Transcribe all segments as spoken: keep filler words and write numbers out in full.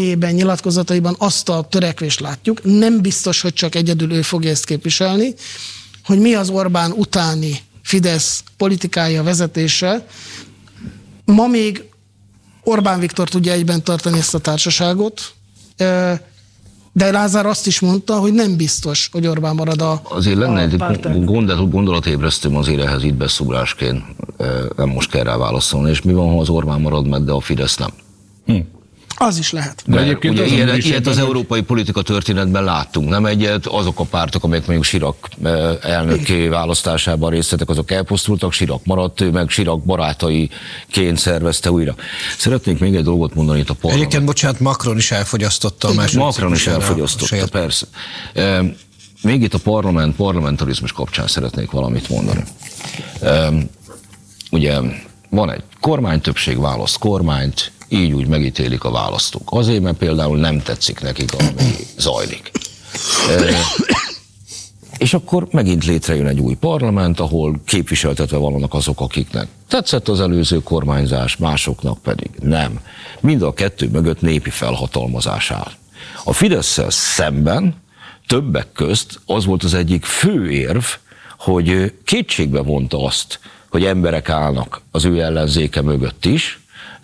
személyében, nyilatkozataiban azt a törekvést látjuk, nem biztos, hogy csak egyedül ő fogja ezt képviselni, hogy mi az Orbán utáni Fidesz politikája, vezetése. Ma még Orbán Viktor tudja egyben tartani ezt a társaságot, de Lázár azt is mondta, hogy nem biztos, hogy Orbán marad a Azért lenne egy gondol, gondolatébresztőm azért ehhez itt beszúrásként, nem most kell rá válaszolni, és mi van, ha az Orbán marad meg, de a Fidesz nem? Hm. Az is lehet. De egyébként ugye ilyen, ilyet az európai politika történetben láttunk, nem egyet, azok a pártok, amelyek mondjuk Chirac elnökké választásában részt vettek, azok elpusztultak, Chirac maradt, ő meg Chirac barátaiként szervezte újra. Szeretnék még egy dolgot mondani itt a parlament. Egyébként, bocsánat, Macron is elfogyasztotta a második. Macron is elfogyasztotta, persze. Még itt a parlament, parlamentarizmus kapcsán szeretnék valamit mondani. Ugye van egy kormánytöbbség, választ kormányt, így úgy megítélik a választók. Azért, mert például nem tetszik nekik, ami zajlik. E, és akkor megint létrejön egy új parlament, ahol képviseltetve vannak azok, akiknek tetszett az előző kormányzás, másoknak pedig nem. Mind a kettő mögött népi felhatalmazás áll. A Fidesszel szemben többek közt az volt az egyik fő érv, hogy kétségbe vonta azt, hogy emberek állnak az ő ellenzéke mögött is,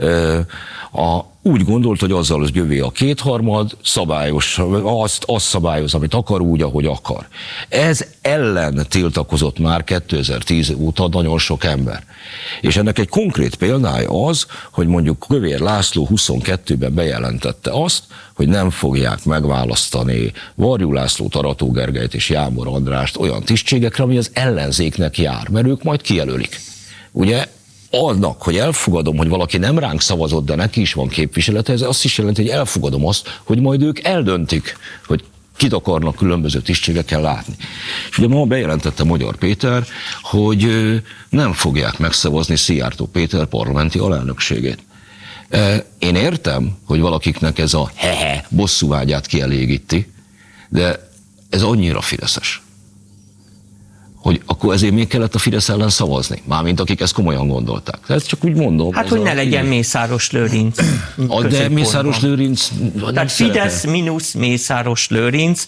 A, úgy gondolt, hogy azzal az gyövé a kétharmad, szabályos, azt, azt szabályoz, amit akar, úgy, ahogy akar. Ez ellen tiltakozott már kétezer-tíz óta nagyon sok ember. És ennek egy konkrét példája az, hogy mondjuk Kövér László huszonkettőben bejelentette azt, hogy nem fogják megválasztani Varjú Lászlót, Arató Gergelyt és Jámbor Andrást olyan tisztségekre, ami az ellenzéknek jár, mert ők majd kijelölik. Ugye? Annak, hogy elfogadom, hogy valaki nem ránk szavazott, de neki is van képviselete, ez azt is jelenti, hogy elfogadom azt, hogy majd ők eldöntik, hogy kit akarnak különböző tisztségekkel látni. És ugye ma bejelentette Magyar Péter, hogy nem fogják megszavazni Szijjártó Péter parlamenti alelnökségét. Én értem, hogy valakiknek ez a hehe bosszúvágyát kielégíti, de ez annyira fideszes, hogy akkor ezért még kellett a Fidesz ellen szavazni, mármint akik ezt komolyan gondolták. Tehát csak úgy mondom. Hát, hogy ne legyen Mészáros Lőrinc. De Mészáros Lőrinc... Tehát Fidesz mínusz Mészáros Lőrinc.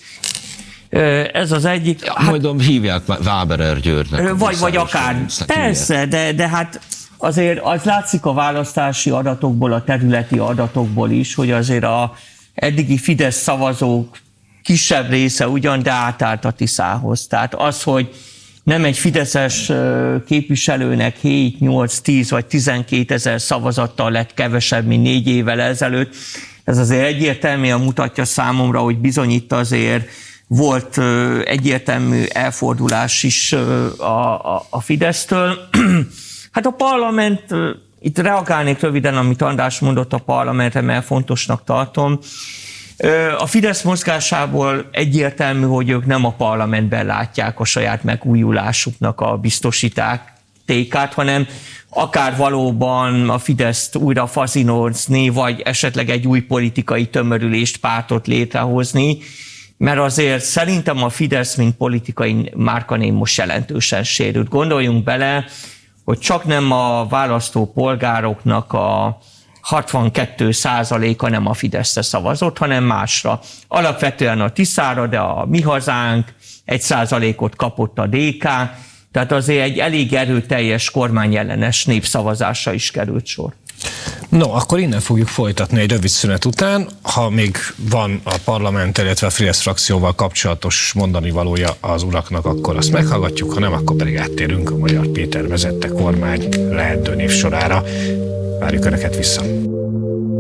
Ez az egyik... Hát, majd hívják Váberer Györgynek. Vagy, vagy akár. Persze, de, de hát azért az látszik a választási adatokból, a területi adatokból is, hogy azért a eddigi Fidesz szavazók kisebb része ugyan, de átállt a Tiszához. Tehát az, hogy nem egy fideszes képviselőnek hét, nyolc, tíz vagy tizenkétezer szavazattal lett kevesebb, mint négy évvel ezelőtt. Ez azért egyértelműen mutatja számomra, hogy bizony itt azért volt egyértelmű elfordulás is a, a, a Fidesztől. Hát a parlament, itt reagálnék röviden, amit András mondott a parlamentre, mert fontosnak tartom. A Fidesz mozgásából egyértelmű, hogy ők nem a parlamentben látják a saját megújulásuknak a biztosítékát, hanem akár valóban a Fideszt újra fazinozni, vagy esetleg egy új politikai tömörülést, pártot létrehozni, mert azért szerintem a Fidesz, mint politikai márkanév most jelentősen sérült. Gondoljunk bele, hogy csak nem a választópolgároknak a hatvankettő százaléka nem a Fideszre szavazott, hanem másra. Alapvetően a Tiszára, de a Mi Hazánk egy százalékot kapott a dé ká, tehát azért egy elég erőteljes kormányellenes népszavazásra is került sor. No, akkor innen fogjuk folytatni egy rövid szünet után. Ha még van a parlament, illetve a Fidesz frakcióval kapcsolatos mondani valója az uraknak, akkor azt meghallgatjuk, ha nem, akkor pedig áttérünk a Magyar Péter vezette kormány leendő névsorára. Várjuk Önöket vissza.